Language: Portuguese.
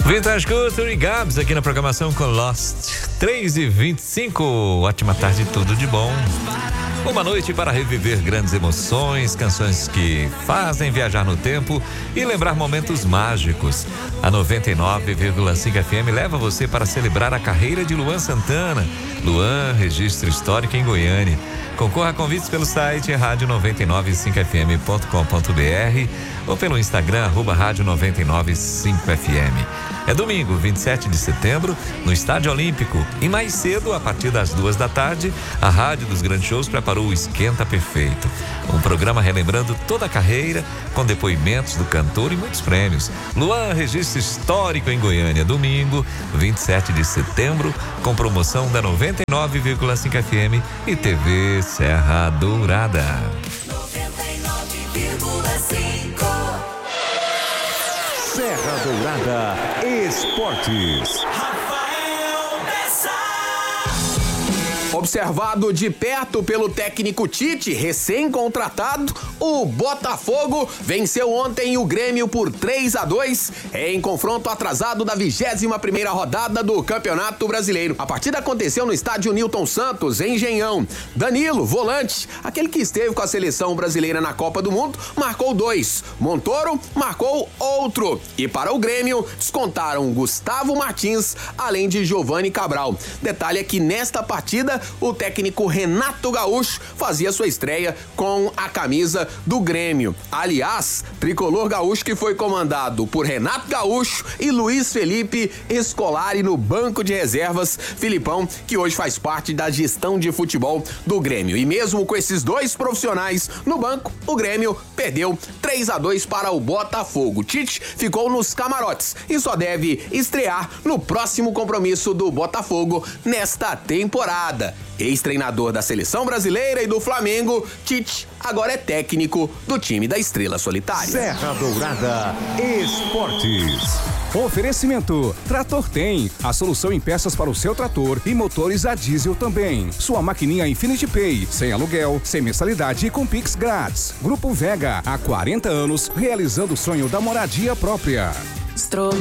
Vintage Culture e Gabs aqui na programação com Lost 3h25. Ótima tarde, tudo de bom. Uma noite para reviver grandes emoções, canções que fazem viajar no tempo e lembrar momentos mágicos. A 99,5 FM leva você para celebrar a carreira de Luan Santana. Luan, registro histórico em Goiânia. Concorra a convites pelo site radio995fm.com.br ou pelo Instagram @radio995fm. É domingo, 27 de setembro, no Estádio Olímpico. E mais cedo, a partir das 2h, a Rádio dos Grandes Shows preparou o Esquenta Perfeito. Um programa relembrando toda a carreira, com depoimentos do cantor e muitos prêmios. Luan, registro histórico em Goiânia, domingo, 27 de setembro, com promoção da 99,5 FM e TV Serra Dourada. 99,5 Serra Dourada Esportes. Observado de perto pelo técnico Tite, recém-contratado, o Botafogo venceu ontem o Grêmio por 3-2 em confronto atrasado da 21ª rodada do Campeonato Brasileiro. A partida aconteceu no estádio Nilton Santos, em Engenhão. Danilo, volante, aquele que esteve com a seleção brasileira na Copa do Mundo, marcou 2. Montoro marcou outro. E para o Grêmio, descontaram Gustavo Martins, além de Giovani Cabral. Detalhe é que nesta partida, o técnico Renato Gaúcho fazia sua estreia com a camisa do Grêmio. Aliás, tricolor gaúcho que foi comandado por Renato Gaúcho e Luiz Felipe Scolari no banco de reservas. Filipão, que hoje faz parte da gestão de futebol do Grêmio. E mesmo com esses dois profissionais no banco, o Grêmio perdeu 3-2 para o Botafogo. Tite ficou nos camarotes e só deve estrear no próximo compromisso do Botafogo nesta temporada. Ex-treinador da seleção brasileira e do Flamengo, Tite agora é técnico do time da Estrela Solitária. Serra Dourada Esportes. Oferecimento: Trator Tem, a solução em peças para o seu trator e motores a diesel também. Sua maquininha Infinity Pay, sem aluguel, sem mensalidade e com Pix grátis. Grupo Vega, há 40 anos, realizando o sonho da moradia própria. Estrogonofe